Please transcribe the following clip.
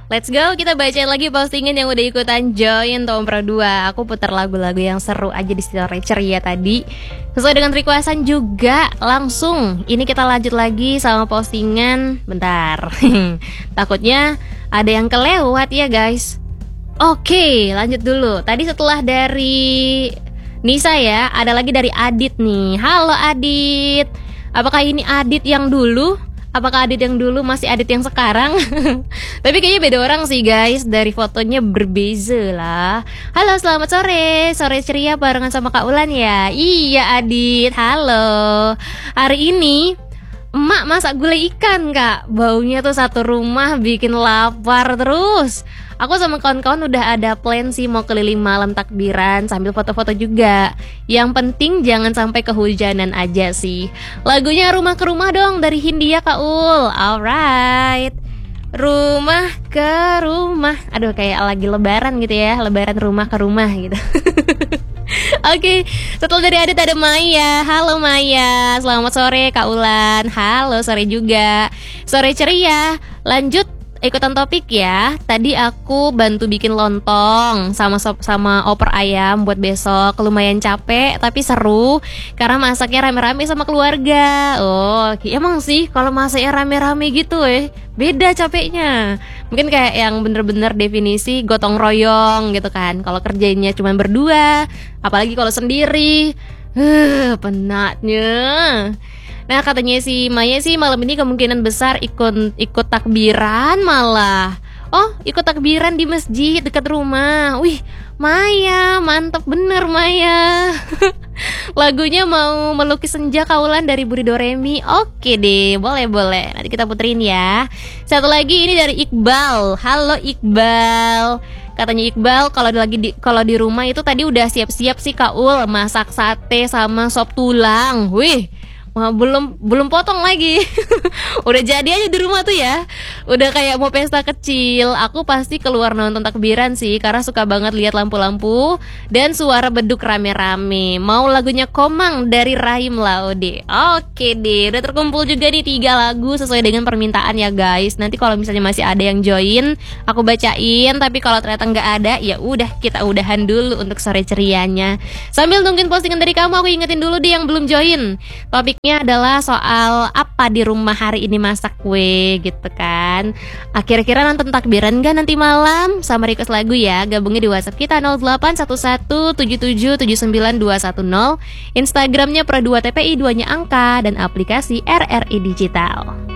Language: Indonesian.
Let's go, kita bacain lagi postingan yang udah ikutan join Tom Pro 2. Aku putar lagu-lagu yang seru aja di story ceria tadi, sesuai dengan requestan juga. Langsung, ini kita lanjut lagi sama postingan. Bentar, takutnya ada yang kelewat ya guys. Oke, lanjut dulu. Tadi setelah dari Nisa ya, ada lagi dari Adit nih. Halo Adit, apakah ini Adit yang dulu? Apakah Adit yang dulu masih Adit yang sekarang? Tapi kayaknya beda orang sih guys, dari fotonya berbeza lah. Halo, selamat sore. Sore ceria barengan sama Kak Ulan ya. Iya Adit, halo. Hari ini emak masak gulai ikan kak. Baunya tuh satu rumah bikin lapar terus. Aku sama kawan-kawan udah ada plan sih mau keliling malam takbiran sambil foto-foto juga. Yang penting jangan sampai kehujanan aja sih. Lagunya Rumah ke Rumah dong dari Hindia Kak Ul. Alright, rumah ke rumah. Aduh, kayak lagi lebaran gitu ya. Lebaran rumah ke rumah gitu. Oke, setelah dari Adit ada Maya. Halo Maya, selamat sore Kak Ulan. Halo, sore juga. Sore ceria. Lanjut ikutan topik ya. Tadi aku bantu bikin lontong sama opor ayam buat besok. Lumayan capek tapi seru karena masaknya rame-rame sama keluarga. Oh, emang sih kalau masaknya rame-rame gitu beda capeknya. Mungkin kayak yang bener-bener definisi gotong royong gitu kan. Kalau kerjainnya cuma berdua, apalagi kalau sendiri, penatnya. Nah, katanya si Maya sih malam ini kemungkinan besar ikut takbiran malah. Oh, ikut takbiran di masjid dekat rumah. Wih, Maya, mantap bener Maya. Lagunya mau melukis senja Kaulan dari Budi Doremi. Oke deh, boleh. Nanti kita puterin ya. Satu lagi ini dari Iqbal. Halo Iqbal. Katanya Iqbal kalau di rumah itu tadi udah siap-siap sih Kaul masak sate sama sop tulang. Wih, belum potong lagi. Udah jadi aja di rumah tuh ya. Udah kayak mau pesta kecil. Aku pasti keluar nonton takbiran sih karena suka banget lihat lampu-lampu dan suara beduk rame-rame. Mau lagunya Komang dari Rahim Laude. Oke deh, udah terkumpul juga nih 3 lagu sesuai dengan permintaan ya guys. Nanti kalau misalnya masih ada yang join, aku bacain. Tapi kalau ternyata nggak ada, ya udah kita udahan dulu untuk sore cerianya. Sambil nungguin postingan dari kamu, aku ingetin dulu deh yang belum join. Topiknya adalah soal apa di rumah hari ini masak kue gitu kan. Kira-kira nonton takbiran gak nanti malam? Sama request lagu ya, gabungnya di WhatsApp kita 081177792210, Instagramnya Pro2TPI 2 nya angka, dan aplikasi RRI Digital.